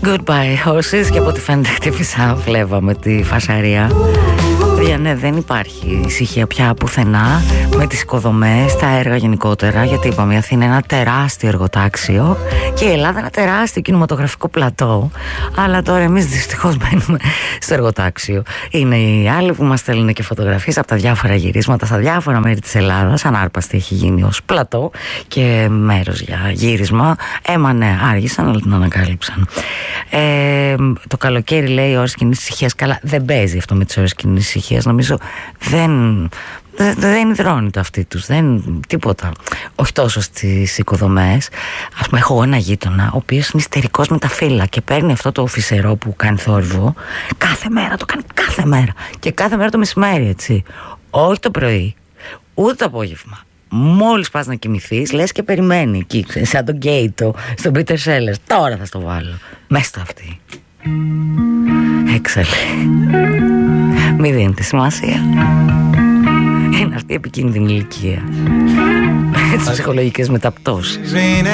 Goodbye horses. Και από ό,τι φαίνεται χτύπησα φλέβα με τη φασαρία. Ναι, δεν υπάρχει ησυχία πια πουθενά με τις οικοδομές, τα έργα γενικότερα. Γιατί είπαμε, η Αθήνα είναι ένα τεράστιο εργοτάξιο και η Ελλάδα ένα τεράστιο κινηματογραφικό πλατό. Αλλά τώρα εμείς δυστυχώς μένουμε στο εργοτάξιο. Είναι οι άλλοι που μας στέλνουν και φωτογραφίες από τα διάφορα γυρίσματα στα διάφορα μέρη της Ελλάδας. Ανάρπαστη έχει γίνει ως πλατό και μέρος για γύρισμα. Ναι, άργησαν, αλλά την ανακάλυψαν. Το καλοκαίρι, λέει, ώρες κοινής ησυχίας. Καλά, δεν παίζει αυτό με τις ώρες κοινής ησυχίας. Νομίζω δεν υδρώνει το αυτί τους, δεν τίποτα. Όχι τόσο στις οικοδομές. Ας πούμε, έχω ένα γείτονα ο οποίος είναι ιστερικός με τα φύλλα και παίρνει αυτό το φυσερό που κάνει θόρυβο κάθε μέρα, το κάνει κάθε μέρα και κάθε μέρα το μεσημέρι, έτσι. Όχι το πρωί, ούτε το απόγευμα. Μόλις πας να κοιμηθείς, λες και περιμένει εκεί, σαν τον Γκέιτο στον Peter Sellers. Τώρα θα στο βάλω μέσα στο αυτί. Έξαλλη. Μη δίνετε σημασία. Είναι αυτή η επικίνδυνη ηλικία. Τις ψυχολογικές μεταπτώσεις.